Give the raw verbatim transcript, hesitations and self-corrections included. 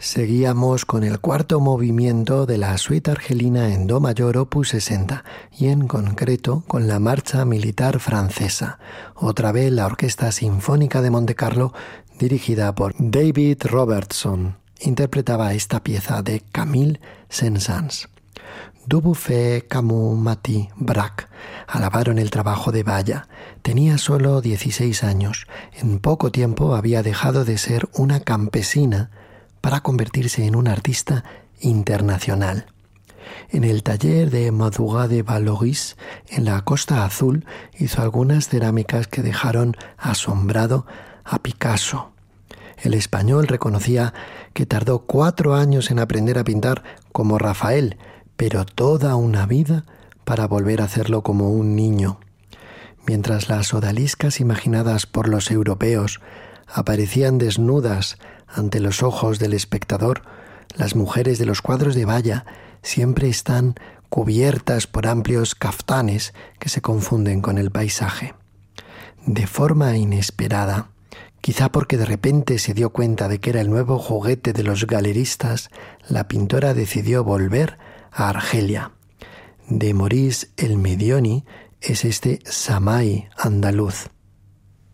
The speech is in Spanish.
Seguíamos con el cuarto movimiento de la suite argelina en do mayor opus sesenta y en concreto con la marcha militar francesa, otra vez la Orquesta Sinfónica de Montecarlo dirigida por David Robertson. Interpretaba esta pieza de Camille Saint-Saëns. Dubuffet, Camus, Maty, Braque alabaron el trabajo de Valla. Tenía solo dieciséis años. En poco tiempo había dejado de ser una campesina para convertirse en una artista internacional. En el taller de Madouras de Vallauris, en la Costa Azul, hizo algunas cerámicas que dejaron asombrado a Picasso. El español reconocía que tardó cuatro años en aprender a pintar como Rafael, pero toda una vida para volver a hacerlo como un niño. Mientras las odaliscas imaginadas por los europeos aparecían desnudas ante los ojos del espectador, las mujeres de los cuadros de Valla siempre están cubiertas por amplios caftanes que se confunden con el paisaje. De forma inesperada, quizá porque de repente se dio cuenta de que era el nuevo juguete de los galeristas, la pintora decidió volver a Argelia. De Maurice el Medioni es este Samaí andaluz.